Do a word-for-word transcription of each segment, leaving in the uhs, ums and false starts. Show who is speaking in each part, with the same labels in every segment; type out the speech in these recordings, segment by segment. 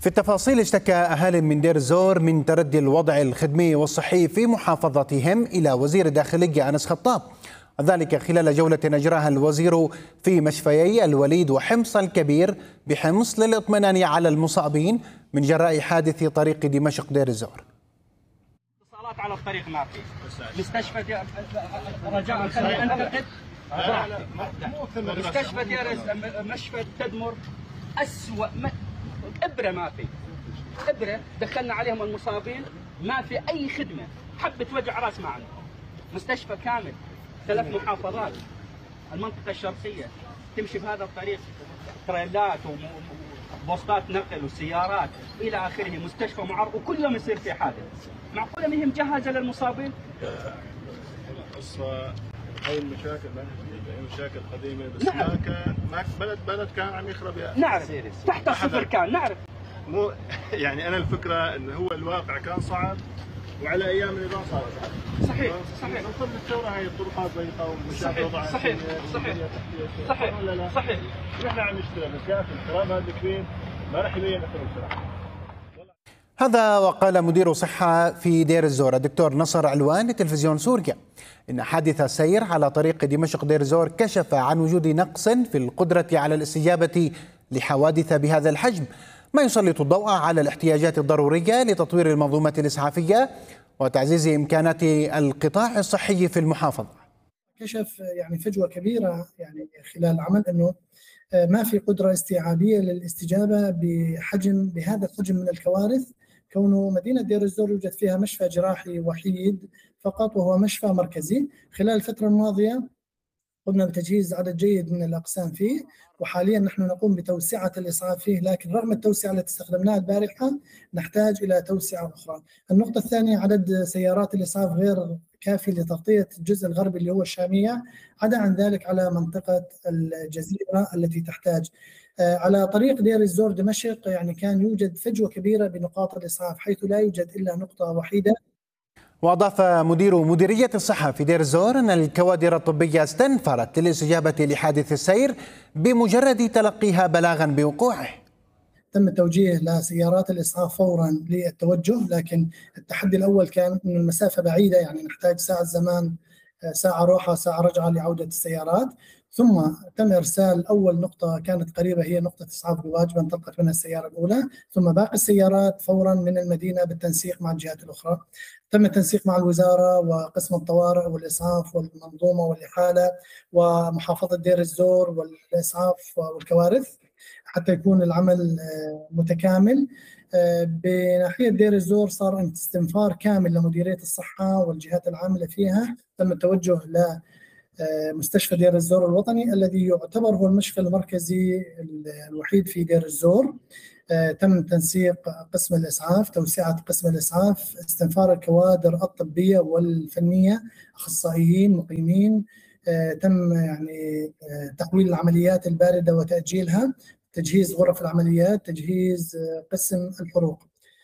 Speaker 1: في التفاصيل، اشتكى أهالي من دير الزور من تردي الوضع الخدمي والصحي في محافظتهم إلى وزير الداخلية أنس خطاب، وذلك خلال جولة أجراها الوزير في مشفيي الوليد وحمص الكبير بحمص للإطمئنان على المصابين من جراء حادث طريق دمشق دير الزور.
Speaker 2: اتصالات على الطريق ما في، مستشفى رجاء خلي انتقد مستشفى دير مشفى تدمر أسوأ م... إبرة ما في، إبرة دخلنا عليهم المصابين ما في أي خدمة، حبة وجع راس ما عندهم. مستشفى كامل ثلاث محافظات، المنطقة الشرقية تمشي بهذا الطريق تريلات وبوسطات نقل وسيارات إلى آخره، مستشفى معرض وكل يوم يصير في حادث. معقولة ما هي مجهزة للمصابين؟
Speaker 3: قصة هاي المشاكل ما هي مشاكل قديمة، بس نعم. ما كان ما بلد بلد كان عم يخرب يعني.
Speaker 2: نعرف تحت الصفر كان نعرف.
Speaker 3: مو يعني أنا الفكرة إنه هو الواقع كان صعب، وعلى أيام النظام صار صعب.
Speaker 2: صحيح صحيح.
Speaker 3: من قبل الثورة هاي الطرقات ضيقة ومشاكل وضع
Speaker 2: صحيح صحيح صحيح صحيح صحيح.
Speaker 3: نحن عم نشتغل بس يا أخي الكلام هذا كبير ما راح يبين أثره بسرعة.
Speaker 1: هذا وقال مدير صحة في دير الزور الدكتور نصر علوان لتلفزيون سوريا إن حادث السير على طريق دمشق دير الزور كشف عن وجود نقص في القدرة على الاستجابة لحوادث بهذا الحجم، ما يسلط الضوء على الاحتياجات الضرورية لتطوير المنظومة الإسعافية وتعزيز إمكانات القطاع الصحي في المحافظة.
Speaker 4: كشف يعني فجوة كبيرة يعني خلال العمل أنه ما في قدرة استيعابية للاستجابة بحجم بهذا الحجم من الكوارث، كونه مدينة دير الزور يوجد فيها مشفى جراحي وحيد فقط وهو مشفى مركزي. خلال الفترة الماضية قمنا بتجهيز عدد جيد من الأقسام فيه، وحاليا نحن نقوم بتوسعة الإسعاف فيه، لكن رغم التوسعة التي استخدمناها البارحة نحتاج إلى توسعة أخرى. النقطة الثانية عدد سيارات الإسعاف غير كافي لتغطية الجزء الغربي اللي هو الشامية، عدا عن ذلك على منطقة الجزيرة التي تحتاج. على طريق دير الزور دمشق يعني كان يوجد فجوة كبيرة بنقاط الإسعاف حيث لا يوجد إلا نقطة وحيدة.
Speaker 1: وأضاف مدير مديرية الصحة في دير الزور أن الكوادر الطبية استنفرت للاستجابة لحادث السير بمجرد تلقيها بلاغا بوقوعه.
Speaker 4: تم التوجيه لسيارات الإسعاف فورا للتوجه، لكن التحدي الأول كان أن المسافة بعيدة، يعني نحتاج ساعة زمان، ساعة روحة ساعة رجعة لعودة السيارات. ثم تم إرسال أول نقطة كانت قريبة هي نقطة إسعاف بواجبة انطلقت منها السيارة الأولى، ثم باقي السيارات فورا من المدينة بالتنسيق مع الجهات الأخرى. تم التنسيق مع الوزارة وقسم الطوارئ والإسعاف والمنظومة والإحالة ومحافظة دير الزور والإسعاف والكوارث حتى يكون العمل متكامل. بناحية دير الزور صار استنفار كامل لمديرية الصحة والجهات العاملة فيها، تم التوجه ل مستشفى دير الزور الوطني الذي يعتبر هو المشفى المركزي الوحيد في دير الزور. تم تنسيق قسم الإسعاف، توسعة قسم الإسعاف، استنفار الكوادر الطبية والفنية، أخصائيين مقيمين. تم يعني تحويل العمليات الباردة وتأجيلها، تجهيز غرف العمليات، تجهيز قسم الحروق.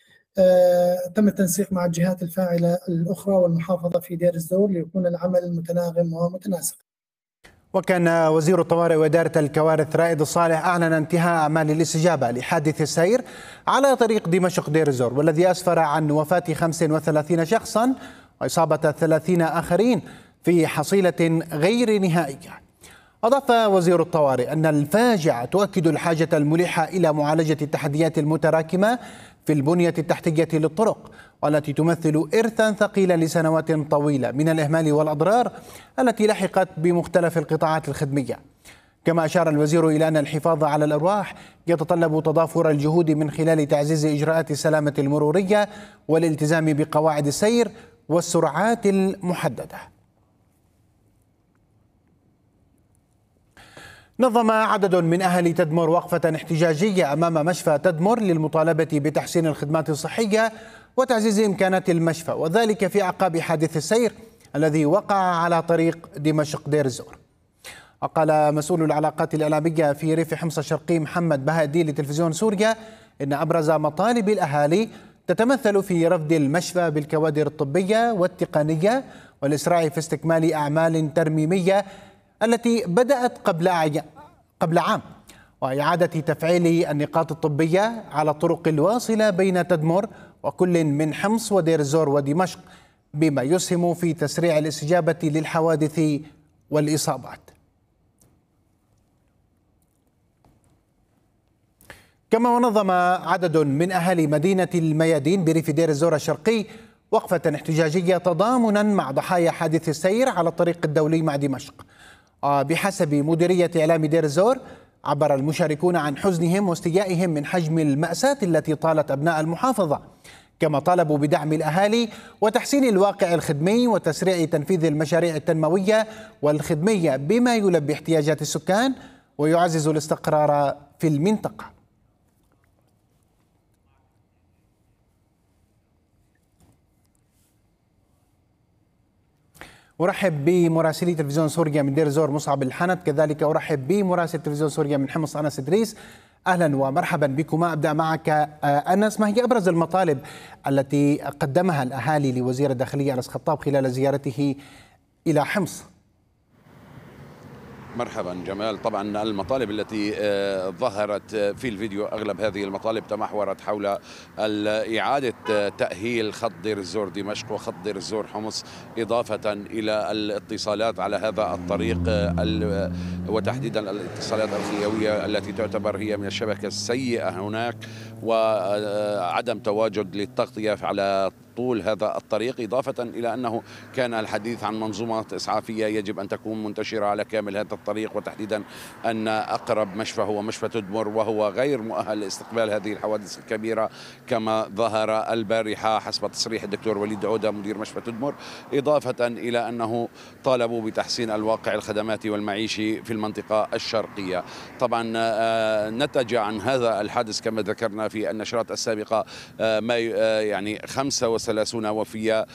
Speaker 4: تم التنسيق مع الجهات الفاعلة الأخرى والمحافظة في دير الزور ليكون العمل متناغم ومتناسق.
Speaker 1: وكان وزير الطوارئ وإدارة الكوارث رائد الصالح أعلن انتهاء أعمال الاستجابة لحادث السير على طريق دمشق دير الزور، والذي أسفر عن وفاة خمسة وثلاثين شخصا وإصابة ثلاثين آخرين في حصيلة غير نهائية. أضاف وزير الطوارئ أن الفاجعة تؤكد الحاجة الملحة إلى معالجة التحديات المتراكمة في البنية التحتية للطرق، والتي تمثل إرثا ثقيلا لسنوات طويلة من الإهمال والأضرار التي لحقت بمختلف القطاعات الخدمية. كما أشار الوزير إلى أن الحفاظ على الأرواح يتطلب تضافر الجهود من خلال تعزيز إجراءات السلامة المرورية والالتزام بقواعد السير والسرعات المحددة. نظم عدد من أهل تدمر وقفة احتجاجية أمام مشفى تدمر للمطالبة بتحسين الخدمات الصحية وتعزيز إمكانات المشفى، وذلك في أعقاب حادث السير الذي وقع على طريق دمشق دير الزور. وقال مسؤول العلاقات الإعلامية في ريف حمص الشرقي محمد بهاء الدين لتلفزيون سوريا إن أبرز مطالب الأهالي تتمثل في رفد المشفى بالكوادر الطبية والتقنية والإسراع في استكمال أعمال ترميمية التي بدأت قبل قبل عام. وإعادة تفعيل النقاط الطبية على الطرق الواصلة بين تدمر وكل من حمص ودير الزور ودمشق، بما يسهم في تسريع الاستجابة للحوادث والإصابات. كما ونظم عدد من أهالي مدينة الميادين بريف دير الزور الشرقي وقفة احتجاجية تضامنا مع ضحايا حادث السير على الطريق الدولي مع دمشق. بحسب مديرية إعلام دير الزور، عبر المشاركون عن حزنهم واستيائهم من حجم المأساة التي طالت أبناء المحافظة، كما طالبوا بدعم الأهالي وتحسين الواقع الخدمي وتسريع تنفيذ المشاريع التنموية والخدمية بما يلبي احتياجات السكان ويعزز الاستقرار في المنطقة. أرحب بمراسلي تلفزيون سوريا من دير الزور مصعب الحنت، كذلك أرحب بمراسل تلفزيون سوريا من حمص أنس إدريس. أهلا ومرحبا بكما. أبدأ معك أنس، ما هي أبرز المطالب التي قدمها الأهالي لوزير الداخلية أنس خطاب خلال زيارته إلى حمص؟
Speaker 5: مرحبا جمال. طبعا المطالب التي ظهرت في الفيديو أغلب هذه المطالب تمحورت حول إعادة تأهيل خط دير الزور دمشق وخط دير الزور حمص، إضافة إلى الاتصالات على هذا الطريق وتحديدا الاتصالات الخيوية التي تعتبر هي من الشبكة السيئة هناك، وعدم تواجد للتغطية على طول هذا الطريق، إضافة إلى أنه كان الحديث عن منظومات إسعافية يجب أن تكون منتشرة على كامل هذا الطريق، وتحديدا أن أقرب مشفى هو مشفى تدمر وهو غير مؤهل لاستقبال هذه الحوادث الكبيرة كما ظهر البارحة حسب تصريح الدكتور وليد عودة مدير مشفى تدمر، إضافة إلى أنه طالبوا بتحسين الواقع الخدماتي والمعيشي في المنطقة الشرقية. طبعا نتج عن هذا الحادث كما ذكرنا في النشرات السابقة ما يعني خمسة وثلاثين وفية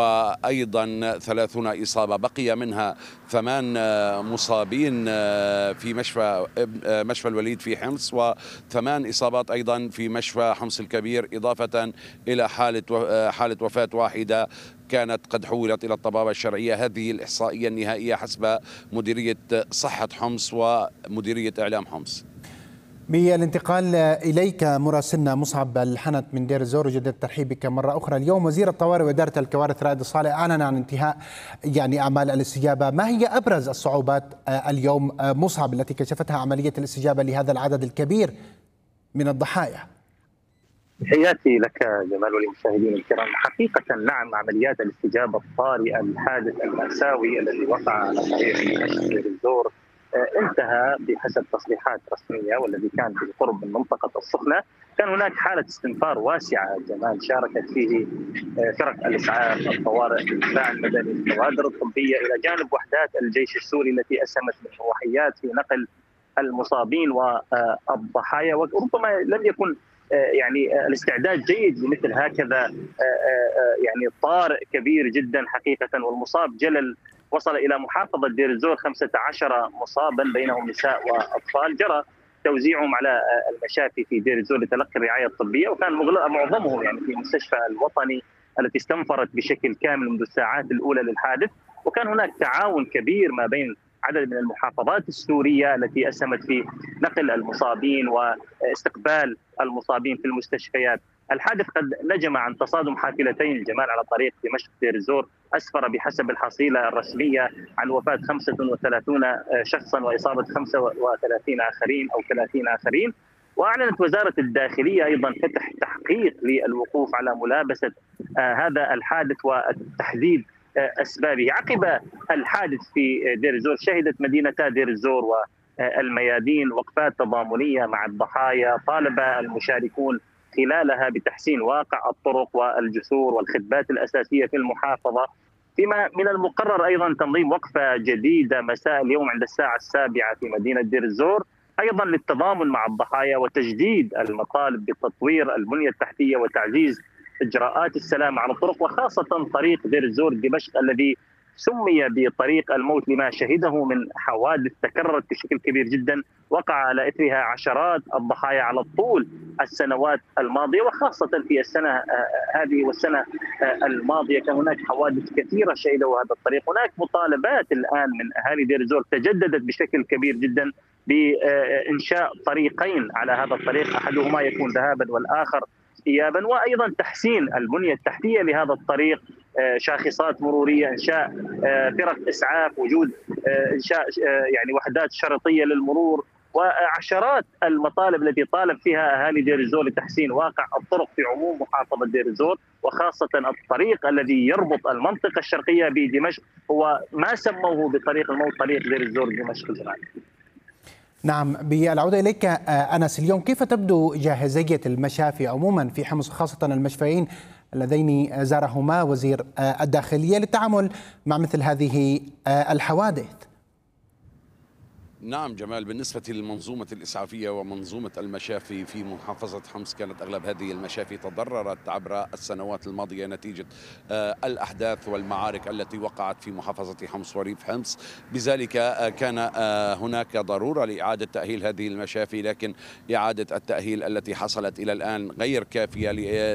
Speaker 5: وأيضا ثلاثون إصابة، بقي منها ثمان مصابين في مشفى مشفى الوليد في حمص وثمان إصابات أيضا في مشفى حمص الكبير، إضافة إلى حالة حالة وفاة واحدة كانت قد حولت إلى الطبابة الشرعية. هذه الإحصائية النهائية حسب مديرية صحة حمص ومديرية إعلام حمص.
Speaker 1: بالانتقال إليك مراسلنا مصعب الحنت من دير الزور، وجدد الترحيب بك مرة أخرى. اليوم وزير الطوارئ وإدارة الكوارث رائد الصالح أعلن عن انتهاء يعني أعمال الاستجابة. ما هي أبرز الصعوبات اليوم مصعب التي كشفتها عملية الاستجابة لهذا العدد الكبير من الضحايا؟
Speaker 6: تحياتي لك جمال وللمشاهدين الكرام. حقيقة نعم، عمليات الاستجابة الطارئة للحادث المأساوي الذي وقع على طريق دير الزور انتهى بحسب تصريحات رسمية، والذي كان في قرب من منطقة السخنة. كان هناك حالة استنفار واسعة جمال شاركت فيه فرق الإسعاف، الطوارئ، الدفاع المدني، الكوادر الطبية، إلى جانب وحدات الجيش السوري التي أسهمت بالروحيات في نقل المصابين والضحايا. وربما لم يكن يعني الاستعداد جيد لمثل هكذا يعني طارئ كبير جدا حقيقة. والمصاب جلل وصل إلى محافظة دير الزور خمسة عشر مصابا بينهم نساء وأطفال، جرى توزيعهم على المشافي في دير الزور لتلقي الرعاية الطبية، وكان معظمهم يعني في المستشفى الوطني التي استنفرت بشكل كامل منذ الساعات الأولى للحادث. وكان هناك تعاون كبير ما بين عدد من المحافظات السورية التي أسهمت في نقل المصابين واستقبال المصابين في المستشفيات. الحادث قد نجم عن تصادم حافلتين جمال على طريق دمشق دير الزور، أسفر بحسب الحصيلة الرسمية عن وفاة خمسة وثلاثين شخصا وإصابة خمسة وثلاثين آخرين أو ثلاثين آخرين. وأعلنت وزارة الداخلية أيضا فتح تحقيق للوقوف على ملابسة هذا الحادث والتحديد أسبابه. عقب الحادث في دير الزور شهدت مدينتا دير الزور والميادين وقفات تضامنية مع الضحايا، طالب المشاركون خلالها بتحسين واقع الطرق والجسور والخدمات الأساسية في المحافظة. فيما من المقرر أيضا تنظيم وقفة جديدة مساء اليوم عند الساعة السابعة في مدينة دير الزور، أيضا للتضامن مع الضحايا وتجديد المطالب بتطوير البنية التحتية وتعزيز إجراءات السلامة على الطرق، وخاصة طريق دير الزور دمشق الذي سمي بطريق الموت لما شهده من حوادث تكررت بشكل كبير جدا وقع على إثرها عشرات الضحايا على طول السنوات الماضية، وخاصة في السنة هذه والسنة الماضية كان هناك حوادث كثيرة شهدوا هذا الطريق. هناك مطالبات الآن من أهالي دير الزور تجددت بشكل كبير جدا بإنشاء طريقين على هذا الطريق، أحدهما يكون ذهابا والآخر إيابا، وأيضا تحسين البنية التحتية لهذا الطريق، شاخصات مرورية، إنشاء فرق إسعاف، وجود إنشاء يعني وحدات شرطية للمرور، وعشرات المطالب التي طالب فيها أهالي دير الزور لتحسين واقع الطرق في عموم محافظة دير الزور، وخاصة الطريق الذي يربط المنطقة الشرقية بدمشق، هو ما سموه بطريق الموت، طريق دير الزور دمشق الآن.
Speaker 1: نعم، بالعودة إليك أنس، اليوم كيف تبدو جاهزية المشافي عموما في حمص، خاصة المشفيين اللذين زارهما وزير الداخلية للتعامل مع مثل هذه الحوادث؟
Speaker 5: نعم جمال، بالنسبة للمنظومة الإسعافية ومنظومة المشافي في محافظة حمص، كانت أغلب هذه المشافي تضررت عبر السنوات الماضية نتيجة الأحداث والمعارك التي وقعت في محافظة حمص وريف حمص. بذلك كان هناك ضرورة لإعادة تأهيل هذه المشافي، لكن إعادة التأهيل التي حصلت إلى الآن غير كافية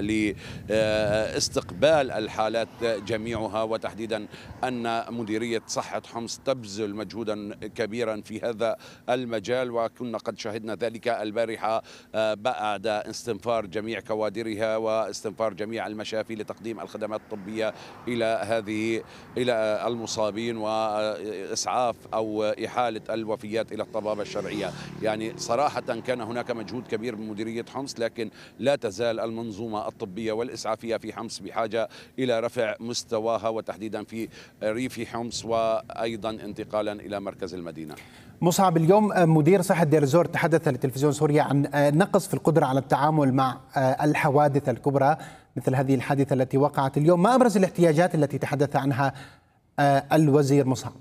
Speaker 5: لاستقبال الحالات جميعها، وتحديدا أن مديرية صحة حمص تبذل مجهودا كبيرا في هذا المجال، وكنا قد شاهدنا ذلك البارحة بعد استنفار جميع كوادرها واستنفار جميع المشافي لتقديم الخدمات الطبية إلى هذه إلى المصابين وإسعاف أو إحالة الوفيات إلى الطبابة الشرعية. يعني صراحة كان هناك مجهود كبير من مديرية حمص، لكن لا تزال المنظومة الطبية والإسعافية في حمص بحاجة إلى رفع مستواها، وتحديدا في ريف حمص وأيضا انتقالا إلى مركز المدينة.
Speaker 1: مصعب، اليوم مدير صحة دير الزور تحدث لتلفزيون سوريا عن نقص في القدرة على التعامل مع الحوادث الكبرى مثل هذه الحادثة التي وقعت اليوم. ما أبرز الاحتياجات التي تحدث عنها الوزير مصعب؟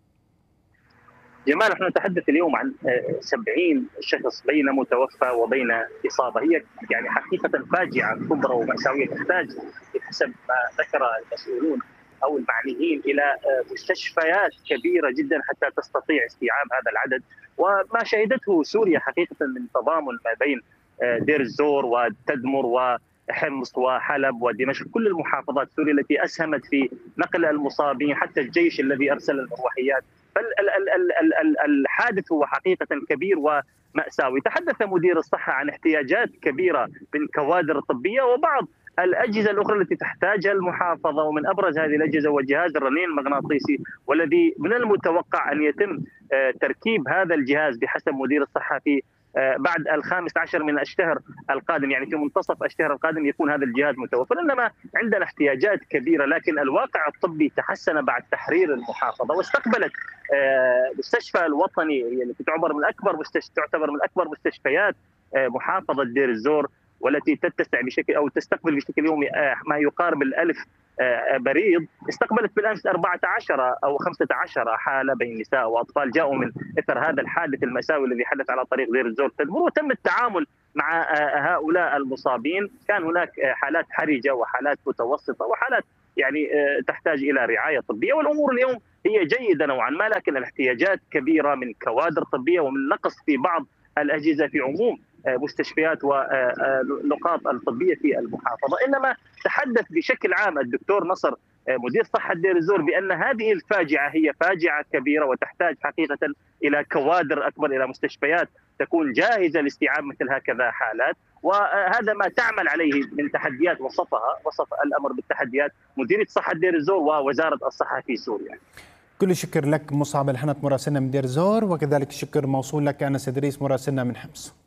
Speaker 6: جمال، نحن نتحدث اليوم عن سبعين شخص بين متوفى وبين إصابة، هي يعني حقيقة فاجعة كبرى ومأساوية، تحتاج بحسب ما ذكر المسؤولون أو المعنيين إلى مستشفيات كبيرة جدا حتى تستطيع استيعاب هذا العدد. وما شهدته سوريا حقيقة من تضامن ما بين دير الزور وتدمر وحمص وحلب ودمشق، كل المحافظات سوريا التي أسهمت في نقل المصابين، حتى الجيش الذي أرسل المروحيات. فالحادث هو حقيقة كبير ومأساوي. تحدث مدير الصحة عن احتياجات كبيرة من كوادر طبية وبعض الأجهزة الأخرى التي تحتاجها المحافظة، ومن أبرز هذه الأجهزة هو جهاز الرنين المغناطيسي، والذي من المتوقع أن يتم تركيب هذا الجهاز بحسب مدير الصحة في بعد الخامس عشر من الشهر القادم، يعني في منتصف الشهر القادم يكون هذا الجهاز متوفر. إنما عندنا احتياجات كبيرة، لكن الواقع الطبي تحسن بعد تحرير المحافظة، واستقبلت مستشفى الوطني التي تعتبر من أكبر تعتبر من أكبر مستشفيات محافظة دير الزور، والتي تتسع بشكل أو تستقبل بشكل يومي ما يقارب الألف بريد، استقبلت بالأمس أربعة عشر أو خمسة عشر حالة بين نساء وأطفال جاءوا من إثر هذا الحادث المأساوي الذي حدث على طريق دير الزور تدمر، وتم التعامل مع هؤلاء المصابين. كان هناك حالات حرجة وحالات متوسطة وحالات يعني تحتاج إلى رعاية طبية، والأمور اليوم هي جيدة نوعا ما، لكن الاحتياجات كبيرة من كوادر طبية ومن نقص في بعض الأجهزة في عموم مستشفيات ونقاط الطبية في المحافظة. إنما تحدث بشكل عام الدكتور نصر مدير صحة دير الزور بأن هذه الفاجعة هي فاجعة كبيرة وتحتاج حقيقة إلى كوادر أكبر، إلى مستشفيات تكون جاهزة لاستيعاب مثل هكذا حالات، وهذا ما تعمل عليه من تحديات وصفها وصف الأمر بالتحديات مديرية صحة دير الزور ووزارة الصحة في سوريا.
Speaker 1: كل الشكر لك مصعب الحنط مراسلنا من دير الزور، وكذلك الشكر موصول لك أنس إدريس مراسلنا من حمص.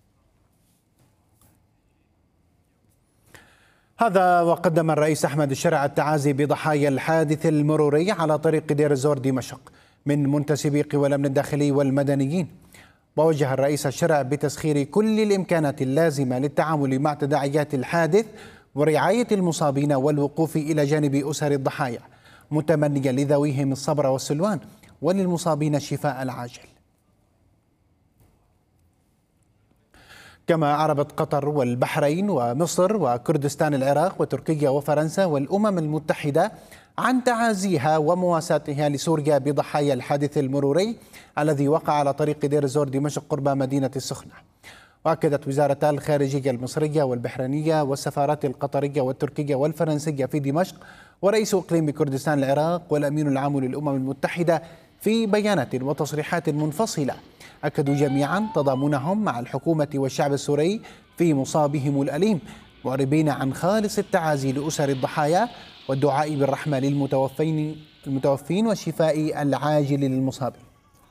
Speaker 1: هذا وقدم الرئيس أحمد الشرع التعازي بضحايا الحادث المروري على طريق دير الزور دمشق من منتسبي قوى الأمن الداخلي والمدنيين. ووجه الرئيس الشرع بتسخير كل الإمكانات اللازمة للتعامل مع تداعيات الحادث ورعاية المصابين والوقوف إلى جانب أسر الضحايا، متمنيا لذويهم الصبر والسلوان وللمصابين الشفاء العاجل. كما أعربت قطر والبحرين ومصر وكردستان العراق وتركيا وفرنسا والأمم المتحدة عن تعازيها ومواساتها لسوريا بضحايا الحادث المروري الذي وقع على طريق دير الزور دمشق قرب مدينة السخنة. وأكدت وزارتا الخارجية المصرية والبحرينية والسفارات القطرية والتركية والفرنسية في دمشق ورئيس إقليم كردستان العراق والأمين العام للأمم المتحدة في بيانات وتصريحات منفصلة أكدوا جميعا تضامنهم مع الحكومة والشعب السوري في مصابهم الأليم، معربين عن خالص التعازي لأسر الضحايا والدعاء بالرحمة للمتوفين المتوفين والشفاء العاجل للمصابين.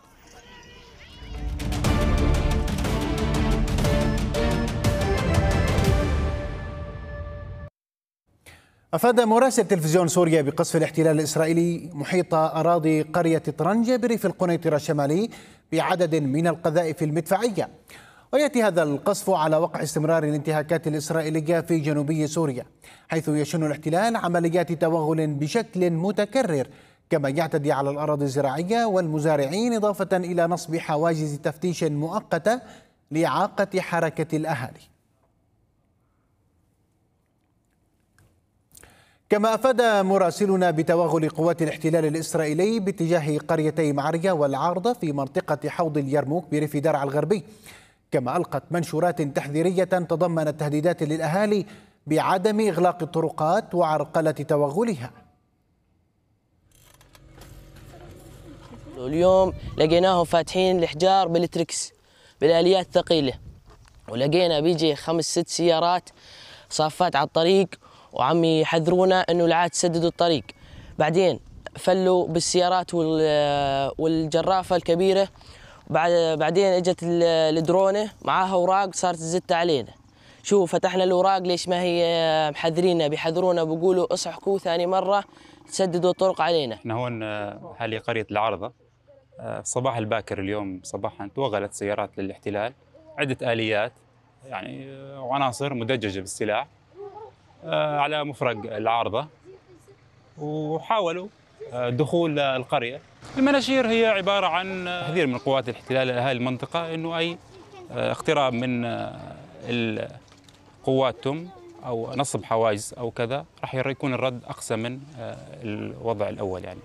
Speaker 1: أفاد مراسل تلفزيون سوريا بقصف الاحتلال الإسرائيلي محيط أراضي قرية طرنجة بريف القنيطرة الشمالي بعدد من القذائف المدفعية. ويأتي هذا القصف على وقع استمرار الانتهاكات الإسرائيلية في جنوبي سوريا، حيث يشن الاحتلال عمليات توغل بشكل متكرر، كما يعتدي على الأراضي الزراعية والمزارعين، إضافة إلى نصب حواجز تفتيش مؤقتة لإعاقة حركة الأهالي. كما أفاد مراسلنا بتوغل قوات الاحتلال الإسرائيلي باتجاه قريتي معرية والعارضة في منطقة حوض اليرموك بريف درعا الغربي، كما ألقت منشورات تحذيرية تضمنت تهديدات للأهالي بعدم إغلاق الطرقات وعرقلة توغلها.
Speaker 7: اليوم لقيناهم فاتحين الحجار بالتركس بالآليات الثقيلة، ولقينا بيجي خمس ست سيارات صافات على الطريق وعم يحذرونا انه لا تسددوا الطريق. بعدين فلوا بالسيارات والجرافه الكبيره، بعد بعدين اجت الدرونه معاها اوراق صارت تزت علينا. شو فتحنا الاوراق ليش ما هي محذرينا، بيحذرونا بيقولوا اصحكوا ثاني مره تسددوا الطرق علينا.
Speaker 8: احنا هون حالي قريه العارضه. الصباح الباكر اليوم صباحا توغلت سيارات للاحتلال، عده اليات يعني وعناصر مدججه بالسلاح على مفرق العارضة، وحاولوا دخول القرية. المناشير هي عبارة عن تحذير من قوات الاحتلال لأهالي المنطقة إنه أي اقتراب من قواتهم أو نصب حواجز أو كذا راح يكون الرد أقسى من الوضع الأول يعني.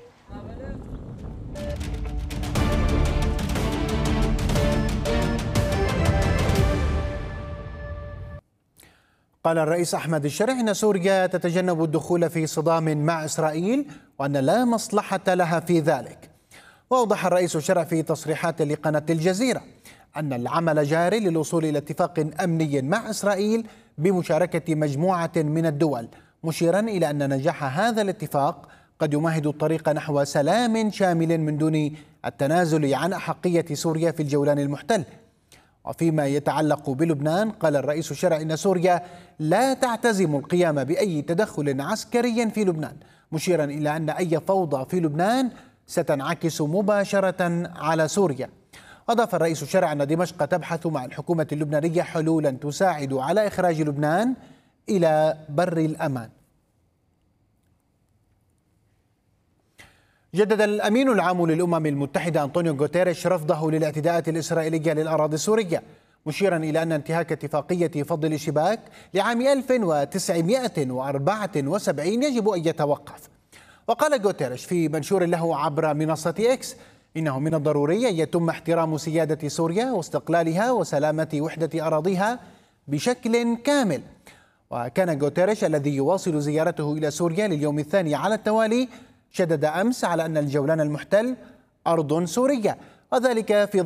Speaker 1: قال الرئيس أحمد الشرع إن سوريا تتجنب الدخول في صدام مع إسرائيل وأن لا مصلحة لها في ذلك. وأوضح الرئيس الشرع في تصريحات لقناة الجزيرة أن العمل جاري للوصول إلى اتفاق أمني مع إسرائيل بمشاركة مجموعة من الدول، مشيرا إلى أن نجاح هذا الاتفاق قد يمهد الطريق نحو سلام شامل من دون التنازل عن أحقية سوريا في الجولان المحتل. وفيما يتعلق بلبنان، قال الرئيس الشرع إن سوريا لا تعتزم القيام بأي تدخل عسكري في لبنان، مشيرا إلى أن أي فوضى في لبنان ستنعكس مباشرة على سوريا. أضاف الرئيس الشرع أن دمشق تبحث مع الحكومة اللبنانية حلولا تساعد على إخراج لبنان إلى بر الأمان. جدد الأمين العام للأمم المتحدة أنطونيو غوتيريش رفضه للاعتداءات الإسرائيلية للأراضي السورية، مشيرا إلى أن انتهاك اتفاقية فض الشباك لعام ألف وتسعمائة وأربعة وسبعين يجب أن يتوقف. وقال غوتيريش في منشور له عبر منصة إكس إنه من الضروري أن يتم احترام سيادة سوريا واستقلالها وسلامة وحدة أراضيها بشكل كامل. وكان غوتيريش الذي يواصل زيارته إلى سوريا لليوم الثاني على التوالي شدد أمس على أن الجولان المحتل أرض سورية، وذلك في